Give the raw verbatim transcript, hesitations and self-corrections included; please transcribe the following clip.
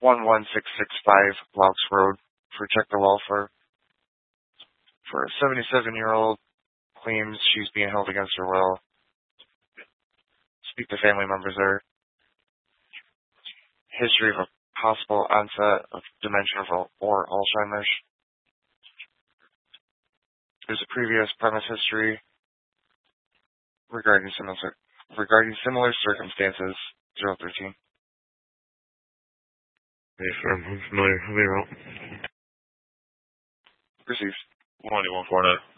one one six six five Laux Road for Check the Welfare for a seventy-seven-year-old. Claims she's being held against her will. Speak to family members there. History of a possible onset of dementia or Alzheimer's. There's a previous premise history regarding similar, regarding similar circumstances. zero thirteen. Yes, sir. I'm familiar. I'll be wrong. Received. one one four nine.